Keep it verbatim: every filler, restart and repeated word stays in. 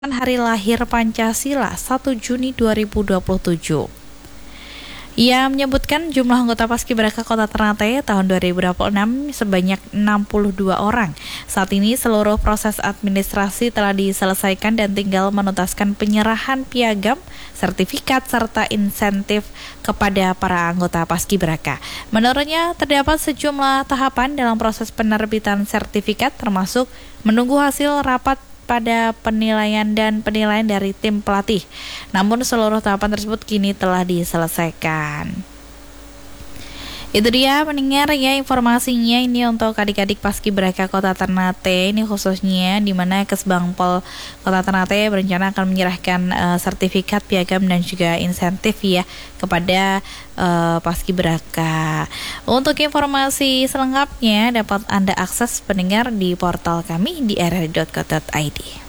Hari lahir Pancasila satu Juni dua ribu dua puluh tujuh. Ia menyebutkan jumlah anggota Paskibraka Kota Ternate tahun dua ribu dua puluh enam sebanyak enam puluh dua orang. Saat ini seluruh proses administrasi telah diselesaikan dan tinggal menuntaskan penyerahan piagam, sertifikat, serta insentif kepada para anggota Paskibraka. Menurutnya terdapat sejumlah tahapan dalam proses penerbitan sertifikat termasuk menunggu hasil rapat pada penilaian dan penilaian dari tim pelatih. Namun seluruh tahapan tersebut kini telah diselesaikan. Itu dia pendengar ya informasinya ini untuk adik-adik Paskibraka Kota Ternate, ini khususnya di mana Kesbangpol Kota Ternate berencana akan menyerahkan uh, sertifikat, piagam dan juga insentif ya kepada uh, Paskibraka. Untuk informasi selengkapnya dapat Anda akses pendengar di portal kami di r r i dot co dot i d.